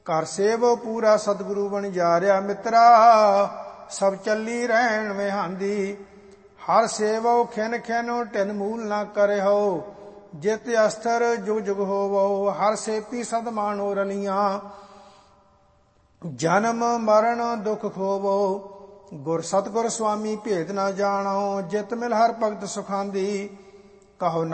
ਕਰ ਸੇਵ ਪੂਰਾ ਸਤਿਗੁਰੂ ਬਣ ਜਾਰਿਆ ਮਿੱਤਰਾ, ਸਭ ਚੱਲੀ ਰਹਿਣ ਵਿਹਾਂਦੀ। ਹਰ ਸੇਵੋ ਖਿਨ ਖਿਨ ਢਿਨ ਮੂਲ ਨਾ ਕਰਿਓ, ਜਿਤ ਅਸਥਰ ਜੁਗ ਜੁਗ ਹੋਵੋ। ਹਰ ਸੇਪੀ ਸਦ ਮਾਨੋ ਰਲੀਆਂ, ਜਨਮ ਮਰਨ ਦੁਖ ਖੋਵੋ। ਗੁਰ ਸਤਿਗੁਰ ਸੁਆਮੀ ਭੇਦ ਨਾ ਜਾਣੋ, ਜਿਤ ਮਿਲ ਹਰ ਭਗਤ ਸੁਖਾਂਦੀ। ਕਹੋ